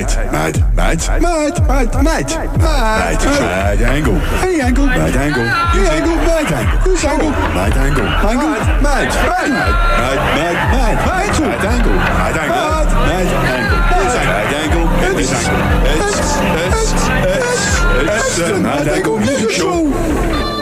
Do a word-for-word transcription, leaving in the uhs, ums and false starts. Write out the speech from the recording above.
Mate, mate, mate, mate, mate, mate, mate, mate, angle, any angle, mate, angle, any angle, mate, angle, whose angle, mate, angle, angle, mate, mate, mate, mate, mate, mate, mate, angle, mate, angle, mate, angle, whose angle, mate, angle, whose angle.